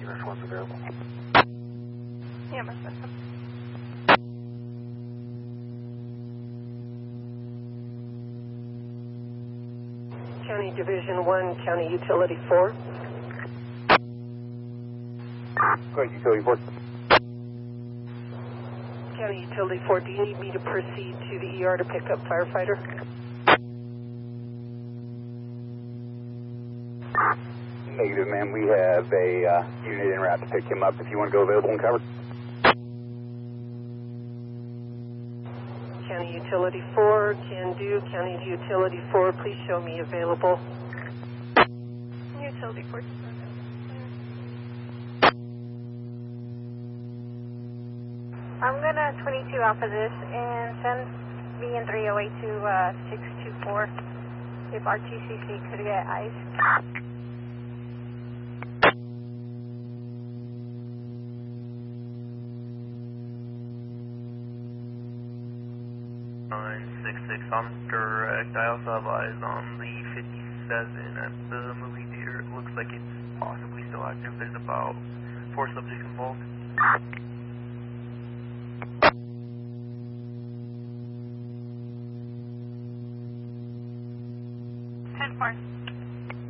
this one's available. Yeah, my system. County Division 1, County Utility 4. Go ahead, Utility 4. County Utility 4, do you need me to proceed to the ER to pick up firefighter? Negative, ma'am. We have a unit en route to pick him up if you want to go available and cover. County Utility 4, can do. County Utility 4, please show me available. Utility 4. I'm going to 22 off of this and send VN 308 to 624 if RTCC could get ice. I'm direct. I also have eyes on the 57 at the movie theater. It looks like it's possibly still active. There's about 4 subjects involved. 10-4.